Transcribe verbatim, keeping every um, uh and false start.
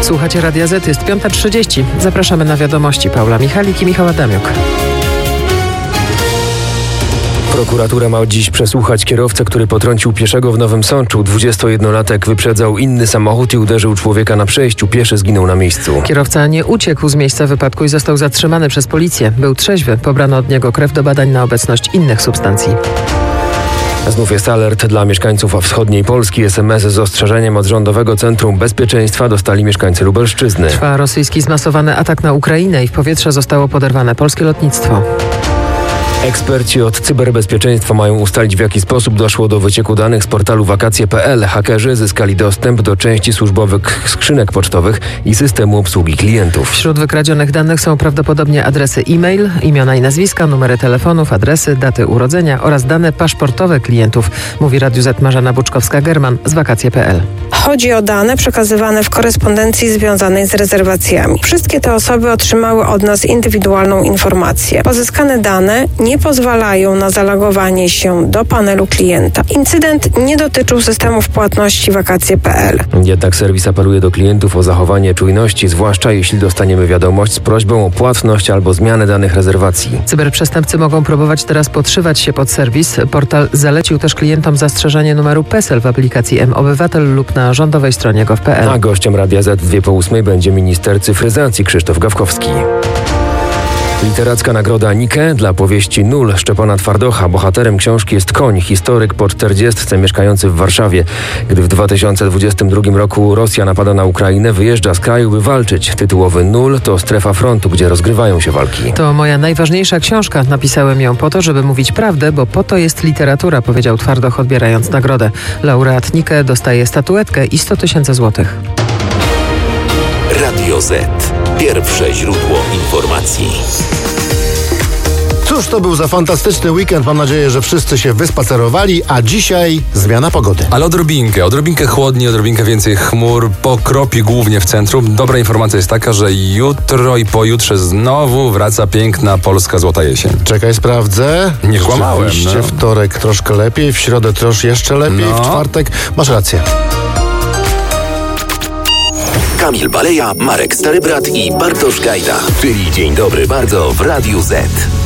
Słuchacie Radia Z, jest piąta trzydzieści. Zapraszamy na wiadomości. Paula Michalik i Michał Adamiuk. Prokuratura ma dziś przesłuchać kierowcę, który potrącił pieszego w Nowym Sączu. dwudziestojednolatek wyprzedzał inny samochód i uderzył człowieka na przejściu. Pieszy zginął na miejscu. Kierowca nie uciekł z miejsca wypadku i został zatrzymany przez policję. Był trzeźwy. Pobrano od niego krew do badań na obecność innych substancji. Znów jest alert dla mieszkańców wschodniej Polski. es em es z ostrzeżeniem od Rządowego Centrum Bezpieczeństwa dostali mieszkańcy Lubelszczyzny. Trwa rosyjski zmasowany atak na Ukrainę i w powietrze zostało poderwane polskie lotnictwo. Eksperci od cyberbezpieczeństwa mają ustalić, w jaki sposób doszło do wycieku danych z portalu wakacje kropka pe el. Hakerzy zyskali dostęp do części służbowych skrzynek pocztowych i systemu obsługi klientów. Wśród wykradzionych danych są prawdopodobnie adresy e-mail, imiona i nazwiska, numery telefonów, adresy, daty urodzenia oraz dane paszportowe klientów, mówi Radiu Z Marzena Buczkowska-German z wakacje kropka pe el. Chodzi o dane przekazywane w korespondencji związanej z rezerwacjami. Wszystkie te osoby otrzymały od nas indywidualną informację. Pozyskane dane nie pozwalają na zalogowanie się do panelu klienta. Incydent nie dotyczył systemów płatności wakacje kropka pe el. Jednak serwis apeluje do klientów o zachowanie czujności, zwłaszcza jeśli dostaniemy wiadomość z prośbą o płatność albo zmianę danych rezerwacji. Cyberprzestępcy mogą próbować teraz podszywać się pod serwis. Portal zalecił też klientom zastrzeżenie numeru PESEL w aplikacji mObywatel lub na rządowej stronie gov kropka pe el. A gościem Radia Z dwie po ósmej będzie minister cyfryzacji Krzysztof Gawkowski. Literacka nagroda Nike dla powieści Nul Szczepana Twardocha. Bohaterem książki jest koń, historyk po czterdziestce mieszkający w Warszawie. Gdy w dwa tysiące dwudziestym drugim roku Rosja napada na Ukrainę, wyjeżdża z kraju, by walczyć. Tytułowy Nul to strefa frontu, gdzie rozgrywają się walki. To moja najważniejsza książka. Napisałem ją po to, żeby mówić prawdę, bo po to jest literatura, powiedział Twardoch, odbierając nagrodę. Laureat Nike dostaje statuetkę i sto tysięcy złotych. Radio Z. Pierwsze źródło informacji. Cóż to był za fantastyczny weekend. Mam nadzieję, że wszyscy się wyspacerowali, a dzisiaj zmiana pogody. Ale odrobinkę, odrobinkę chłodniej, odrobinkę więcej chmur, pokropi głównie w centrum. Dobra informacja jest taka, że jutro i pojutrze znowu wraca piękna polska złota jesień. Czekaj, sprawdzę. Nie kłamałem, Rzeczywiście, no. Wtorek troszkę lepiej, w środę troszkę jeszcze lepiej, No. w czwartek masz rację. Kamil Baleja, Marek Starybrat i Bartosz Gajda. Czyli Dzień Dobry Bardzo w Radiu Z.